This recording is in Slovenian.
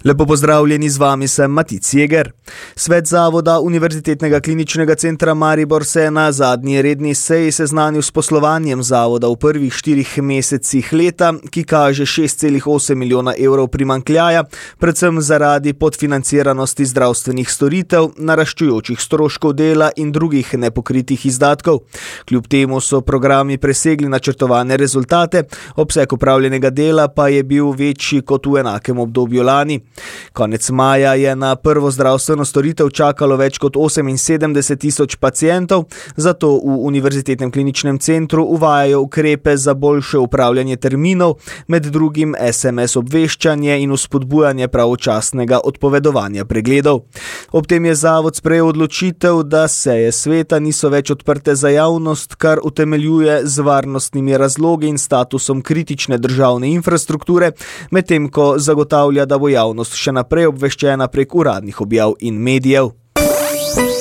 Lepo pozdravljeni, z vami sem Matic Jeger. Svet Zavoda Univerzitetnega kliničnega centra Maribor se je na zadnji redni seji seznanil s poslovanjem zavoda v prvih 4 mesecih leta, ki kaže 6,8 milijona evrov primanjkljaja, predvsem zaradi podfinanciranosti zdravstvenih storitev, naraščujočih stroškov dela in drugih nepokritih izdatkov. Kljub temu so programi presegli načrtovane rezultate, obseg opravljenega dela pa je bil večji kot v enakem obdobju lani. Konec maja je na prvo zdravstveno storitev čakalo več kot 78 tisoč pacientov, zato v Univerzitetnem kliničnem centru uvajajo ukrepe za boljše upravljanje terminov, med drugim SMS obveščanje in vzpodbujanje pravočasnega odpovedovanja pregledov. Ob tem je zavod sprejel odločitev, da seje sveta niso več odprte za javnost, kar utemeljuje z varnostnimi razlogi in statusom kritične državne infrastrukture, medtem ko zagotavlja, da bo javnost še naprej obveščena prek uradnih objav in medijev.